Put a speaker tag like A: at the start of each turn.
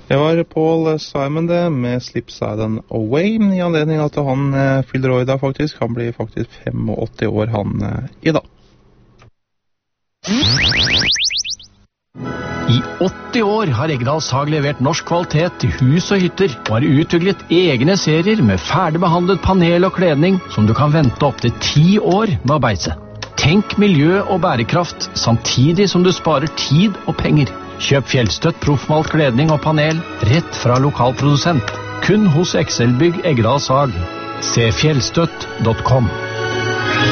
A: Det var Paul Simon det, med Slip Silent Away, i anledning at han fyller år i dag faktisk. Han blir faktisk 85 år han i dag.
B: I 80 år har Eggedal Sag levert norsk kvalitet til hus og hytter, og har utviklet egne serier med ferdigbehandlet panel og kledning som du kan vente opp til 10 år med å beise. Tenk miljø og bærekraft, samtidig som du sparer tid og penger. Kjøp Fjellstøtt proffmalt kledning og panel rett fra lokalprodusent. Kun hos Excelbygg Eggedal Sag. Se fjellstøtt.com.